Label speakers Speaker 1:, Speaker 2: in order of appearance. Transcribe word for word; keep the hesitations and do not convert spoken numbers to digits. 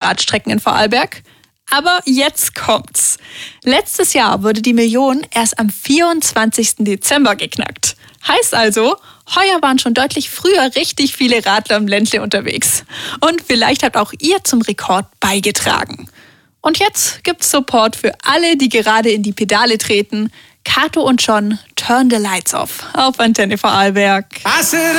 Speaker 1: Radstrecken in Vorarlberg. Aber jetzt kommt's. Letztes Jahr wurde die Million erst am vierundzwanzigsten Dezember geknackt. Heißt also, heuer waren schon deutlich früher richtig viele Radler im Ländle unterwegs. Und vielleicht habt auch ihr zum Rekord beigetragen. Und jetzt gibt's Support für alle, die gerade in die Pedale treten. Kato und John, Turn the Lights Off auf Antenne Vorarlberg.